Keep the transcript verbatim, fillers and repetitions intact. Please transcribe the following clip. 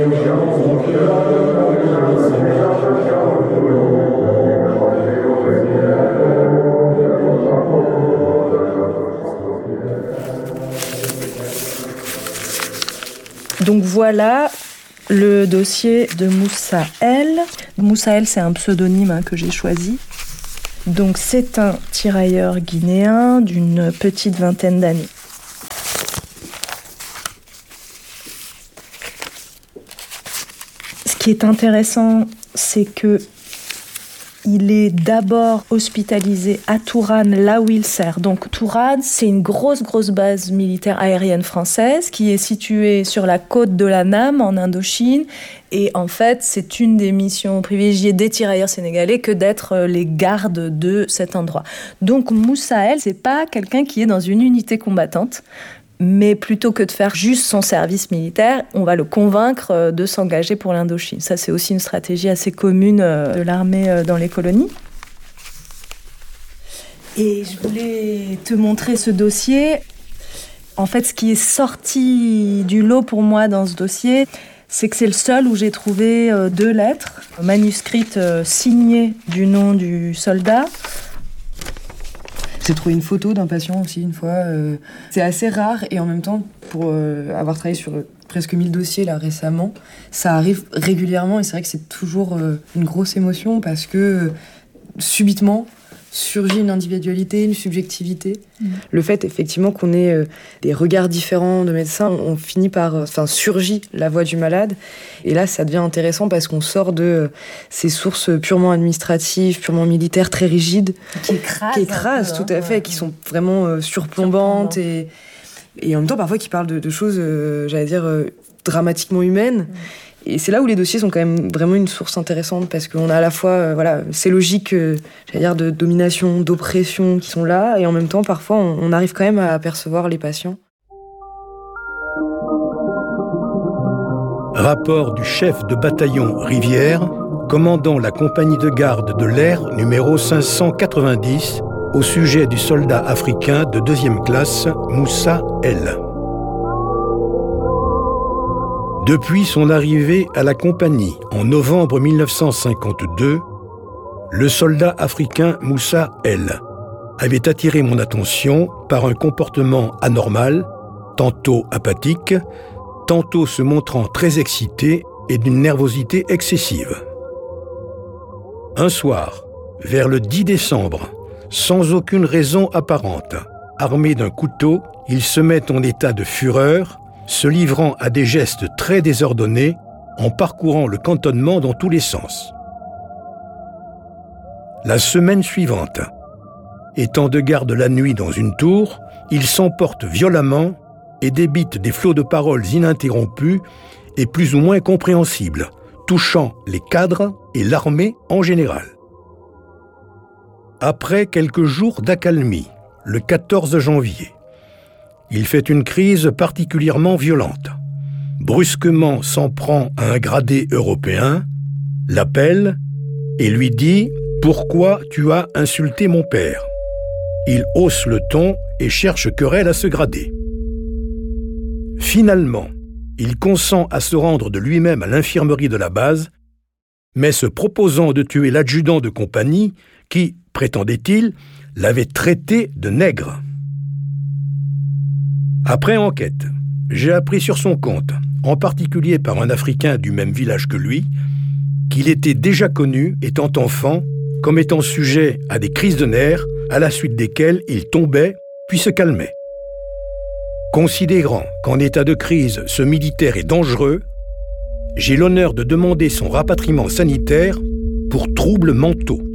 Donc voilà le dossier de Moussa El. Moussa El, c'est un pseudonyme hein, que j'ai choisi. Donc c'est un tirailleur guinéen d'une petite vingtaine d'années. Ce qui est intéressant, c'est que il est d'abord hospitalisé à Tourane, là où il sert. Donc Tourane, c'est une grosse, grosse base militaire aérienne française qui est située sur la côte de la Nam, en Indochine. Et en fait, c'est une des missions privilégiées des tirailleurs sénégalais que d'être les gardes de cet endroit. Donc Moussa El, c'est pas quelqu'un qui est dans une unité combattante. Mais plutôt que de faire juste son service militaire, on va le convaincre de s'engager pour l'Indochine. Ça, c'est aussi une stratégie assez commune de l'armée dans les colonies. Et je voulais te montrer ce dossier. En fait, ce qui est sorti du lot pour moi dans ce dossier, c'est que c'est le seul où j'ai trouvé deux lettres manuscrites signées du nom du soldat. J'ai trouvé une photo d'un patient aussi une fois. Euh, c'est assez rare et en même temps, pour euh, avoir travaillé sur presque mille dossiers là récemment, ça arrive régulièrement et c'est vrai que c'est toujours euh, une grosse émotion parce que euh, subitement surgit une individualité, une subjectivité. Mmh. Le fait effectivement qu'on ait euh, des regards différents de médecins, on, on finit par, enfin, euh, surgit la voix du malade. Et là, ça devient intéressant parce qu'on sort de euh, ces sources purement administratives, purement militaires, très rigides, qui écrasent, qui écrasent tout à fait, ouais. qui sont vraiment euh, surplombantes et, et en même temps parfois qui parlent de, de choses, euh, j'allais dire, euh, dramatiquement humaines. Mmh. Et c'est là où les dossiers sont quand même vraiment une source intéressante parce qu'on a à la fois euh, voilà, ces logiques euh, j'allais dire, de domination, d'oppression qui sont là et en même temps, parfois, on, on arrive quand même à apercevoir les patients. Rapport du chef de bataillon Rivière, commandant la compagnie de garde de l'air numéro cinq cent quatre-vingt-dix au sujet du soldat africain de deuxième classe Moussa El. Depuis son arrivée à la compagnie en novembre mille neuf cent cinquante-deux, le soldat africain Moussa El avait attiré mon attention par un comportement anormal, tantôt apathique, tantôt se montrant très excité et d'une nervosité excessive. Un soir, vers le dix décembre, sans aucune raison apparente, armé d'un couteau, il se met en état de fureur, se livrant à des gestes très désordonnés en parcourant le cantonnement dans tous les sens. La semaine suivante, étant de garde la nuit dans une tour, il s'emporte violemment et débite des flots de paroles ininterrompus et plus ou moins compréhensibles, touchant les cadres et l'armée en général. Après quelques jours d'accalmie, le quatorze janvier, il fait une crise particulièrement violente. Brusquement s'en prend à un gradé européen, l'appelle et lui dit « Pourquoi tu as insulté mon père ?» Il hausse le ton et cherche querelle à ce gradé. Finalement, il consent à se rendre de lui-même à l'infirmerie de la base, mais se proposant de tuer l'adjudant de compagnie qui, prétendait-il, l'avait traité de nègre. Après enquête, j'ai appris sur son compte, en particulier par un Africain du même village que lui, qu'il était déjà connu, étant enfant, comme étant sujet à des crises de nerfs, à la suite desquelles il tombait puis se calmait. Considérant qu'en état de crise, ce militaire est dangereux, j'ai l'honneur de demander son rapatriement sanitaire pour troubles mentaux.